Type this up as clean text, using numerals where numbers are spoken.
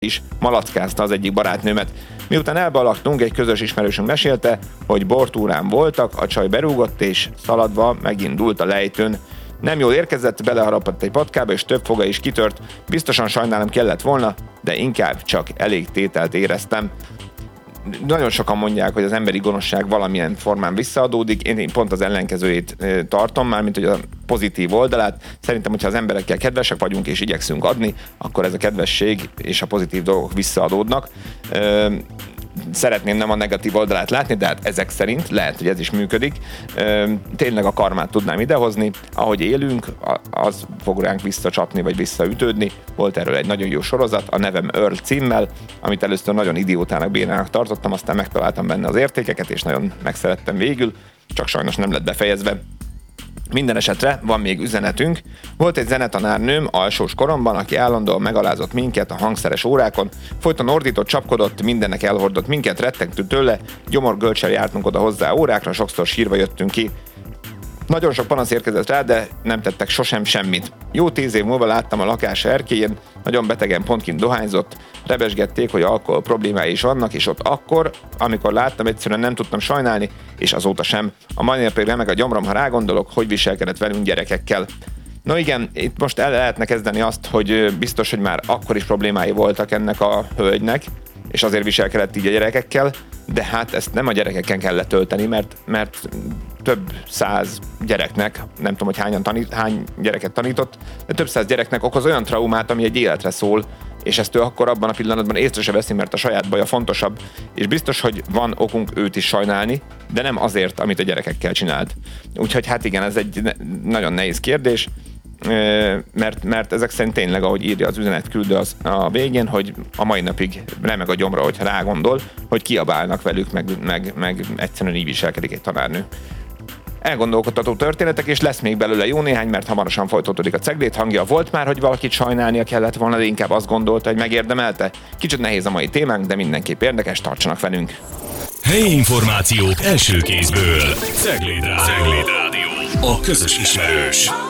is malackázta az egyik barátnőmet. Miután elbalagtunk, egy közös ismerősünk mesélte, hogy bortúrán voltak, a csaj berúgott és szaladva megindult a lejtőn. Nem jól érkezett, beleharapott egy patkába és több foga is kitört. Biztosan sajnálom kellett volna, de inkább csak elég tételt éreztem. Nagyon sokan mondják, hogy az emberi gonoszság valamilyen formán visszaadódik. Én pont az ellenkezőjét tartom, mármint hogy a pozitív oldalát. Szerintem, hogyha az emberekkel kedvesek vagyunk és igyekszünk adni, akkor ez a kedvesség és a pozitív dolgok visszaadódnak. Szeretném nem a negatív oldalát látni, de hát ezek szerint lehet, hogy ez is működik. Tényleg a karmát tudnám idehozni. Ahogy élünk, az fog ránk visszacsapni, vagy visszaütődni. Volt erről egy nagyon jó sorozat, a Nevem Earl címmel, amit először nagyon idiótának, bénának tartottam, aztán megtaláltam benne az értékeket, és nagyon megszerettem végül, csak sajnos nem lett befejezve. Minden esetre van még üzenetünk. Volt egy zenetanárnőm alsós koromban, aki állandóan megalázott minket a hangszeres órákon, folyton ordított, csapkodott, mindennek elhordott minket, rettentünk tőle, gyomorgölcsel jártunk oda hozzá órákra, sokszor sírva jöttünk ki. Nagyon sok panasz érkezett rá, de nem tettek sosem semmit. Jó 10 év múlva láttam a lakás erkélyén, nagyon betegen pontkint dohányzott, rebesgették, hogy alkohol problémái is vannak, és ott akkor, amikor láttam, egyszerűen nem tudtam sajnálni, és azóta sem. A mai nap remeg a gyomrom, ha rágondolok, hogy viselkedett velünk gyerekekkel. No igen, itt most el lehetne kezdeni azt, hogy biztos, hogy már akkor is problémái voltak ennek a hölgynek, és azért viselkedett így a gyerekekkel, de hát ezt nem a gyerekeken kell letölteni, mert több száz gyereknek, nem tudom, hogy hány gyereket tanított, de több száz gyereknek okoz olyan traumát, ami egy életre szól, és ezt ő akkor abban a pillanatban észre se veszi, mert a saját baja fontosabb, és biztos, hogy van okunk őt is sajnálni, de nem azért, amit a gyerekekkel csinált. Úgyhogy hát igen, ez egy nagyon nehéz kérdés, mert ezek szerint tényleg, ahogy írja az üzenetküldő a végén, hogy a mai napig remeg a gyomra, hogyha rágondol, hogy kiabálnak velük, meg egyszerűen így viselkedik egy tanárnő. Elgondolkodtató történetek, és lesz még belőle jó néhány, mert hamarosan folytatódik a Ceglét hangja. Volt már, hogy valakit sajnálnia kellett volna, de inkább azt gondolta, hogy megérdemelte. Kicsit nehéz a mai témánk, de mindenképp érdekes, tartsanak velünk. Helyi információk első kézből. Cegléd Rádió. A közös ismerős.